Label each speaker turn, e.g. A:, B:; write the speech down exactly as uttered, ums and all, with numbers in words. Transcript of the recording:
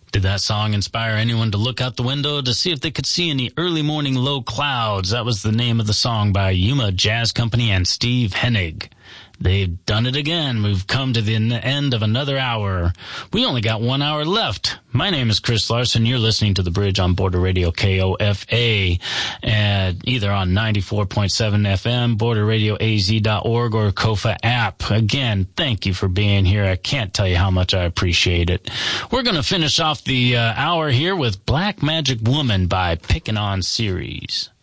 A: Did that song inspire anyone to look out the window to see if they could see any early morning low clouds? That was the name of the song by Yuma Jazz Company and Steve Hennig. They've done it again. We've come to the end of another hour. We only got one hour left. My name is Chris Larson. You're listening to the Bridge on Border Radio K O F A, uh, either on ninety-four point seven F M, border radio a z dot org, or Kofa app. Again, thank you for being here. I can't tell you how much I appreciate it. We're going to finish off the uh, hour here with Black Magic Woman by Pickin' On Series.